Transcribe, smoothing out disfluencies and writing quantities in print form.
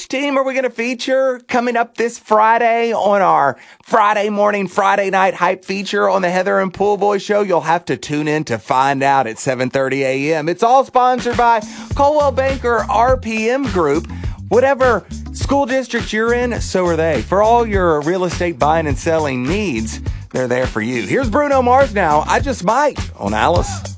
Which team are we going to feature coming up this Friday on our Friday night hype feature on the Heather and Pool Boy Show? You'll have to tune in to find out at 7:30 a.m. It's all sponsored by Coldwell Banker RPM Group. Whatever school district you're in, so are they. For all your real estate buying and selling needs, they're there for you. Here's Bruno Mars now. I Just Might on Alice.